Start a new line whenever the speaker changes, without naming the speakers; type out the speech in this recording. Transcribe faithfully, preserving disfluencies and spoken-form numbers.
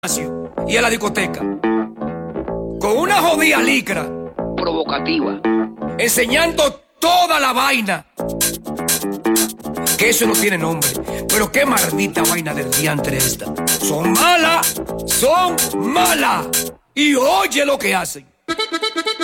y a la discoteca con una jodida licra
provocativa,
enseñando toda la vaina, que eso no tiene nombre. Pero qué maldita vaina del diantre esta. Son malas, son malas. Y oye lo que hacen.